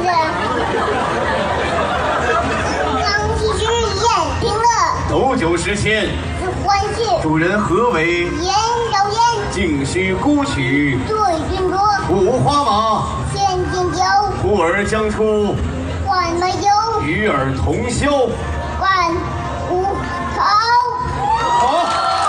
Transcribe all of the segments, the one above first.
子。当其时宴平乐， 斗酒十千， 自欢喜。 主人何为？ 言少焉， 径须沽取。 对君酌， 五花马， 献金酒。 呼儿将出， 万美酒， 与尔同销。 万无好。 好。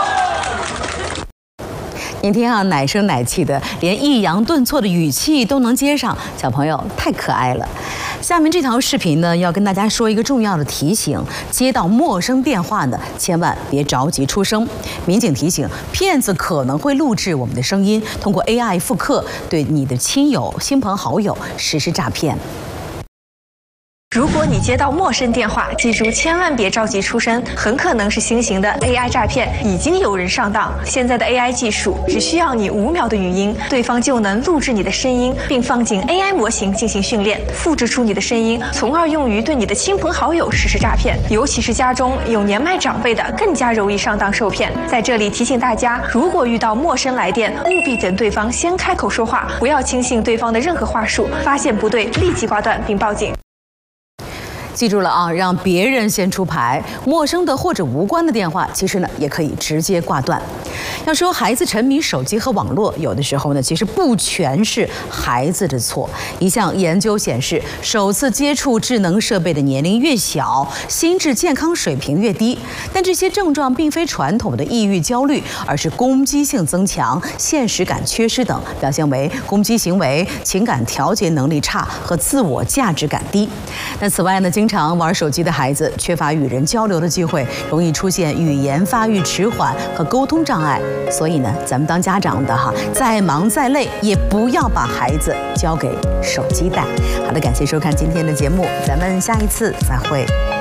您听啊，奶声奶气的，连抑扬顿挫的语气都能接上，小朋友太可爱了。下面这条视频呢，要跟大家说一个重要的提醒：接到陌生电话呢，千万别着急出声。民警提醒，骗子可能会录制我们的声音，通过 AI 复刻，对你的亲友、亲朋好友实施诈骗。 如果你接到陌生电话，记住千万别着急出声，很可能是新型的 AI 诈骗，已经有人上当。现在的 AI 技术只需要你5秒的语音，对方就能录制你的声音，并放进 AI 模型进行训练，复制出你的声音，从而用于对你的亲朋好友实施诈骗。尤其是家中有年迈长辈的，更加容易上当受骗。在这里提醒大家，如果遇到陌生来电，务必等对方先开口说话，不要轻信对方的任何话术，发现不对立即挂断并报警。 记住了啊，让别人先出牌，陌生的或者无关的电话，其实呢也可以直接挂断。要说孩子沉迷手机和网络，有的时候呢，其实不全是孩子的错。一项研究显示，首次接触智能设备的年龄越小，心智健康水平越低。但这些症状并非传统的抑郁、焦虑，而是攻击性增强、现实感缺失等，表现为攻击行为、情感调节能力差和自我价值感低。那此外呢，经常玩手机的孩子缺乏与人交流的机会，容易出现语言发育迟缓和沟通障碍。所以呢，咱们当家长的再忙再累，也不要把孩子交给手机带。好的，感谢收看今天的节目，咱们下一次再会。